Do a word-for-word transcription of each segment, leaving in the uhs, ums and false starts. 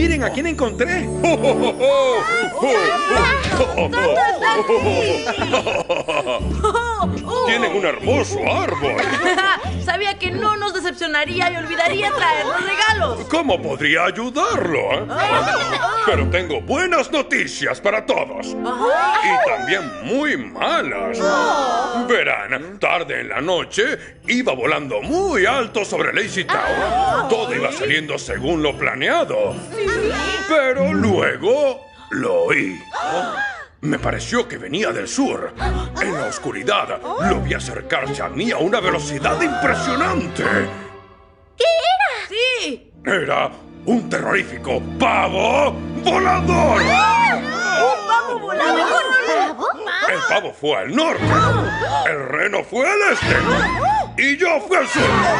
¡Miren a quién encontré! ¡Tienen un hermoso árbol! Sabía que no nos decepcionaría y olvidaría traer los regalos. ¿Cómo podría ayudarlo? eh? Pero tengo buenas noticias para todos. Y también muy malas. Verán, tarde en la noche iba volando muy alto sobre Lazy Town. Todo iba saliendo según lo planeado. Pero luego lo oí. Me pareció que venía del sur. En la oscuridad lo vi acercarse a mí a una velocidad impresionante. ¿Qué era? Sí. Era un terrorífico pavo volador. ¿Un pavo volador? ¿Pavo? El pavo fue al norte, el reno fue al este y yo fui al sur.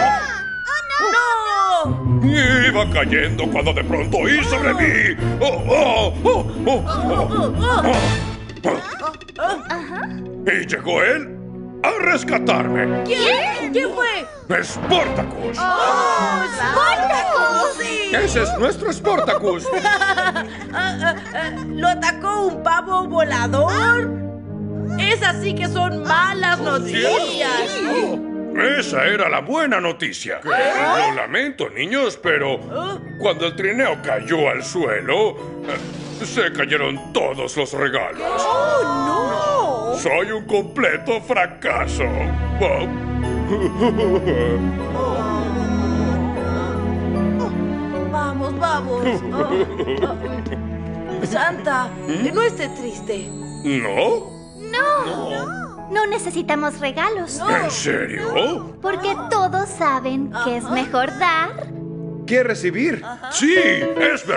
¡No! Y iba cayendo cuando de pronto oí sobre mí. Oh, oh, oh, oh, oh, oh, oh. Y llegó él a rescatarme. ¿Quién? ¿Quién fue? ¡Sportacus! ¡Oh, Spartacus! ¡Sí! ¡Ese es nuestro Sportacus! Ah, ah, ah, ¿Lo atacó un pavo volador? Esas sí que son malas noticias. Esa era la buena noticia. Lo lamento, niños, pero cuando el trineo cayó al suelo, eh, se cayeron todos los regalos. ¡Oh, no! Soy un completo fracaso. Vamos, vamos. Oh. Santa, no esté triste. ¿No? No. No necesitamos regalos. ¿En serio? Porque todos saben que es mejor dar ¿Qué recibir? Sí, es verdad.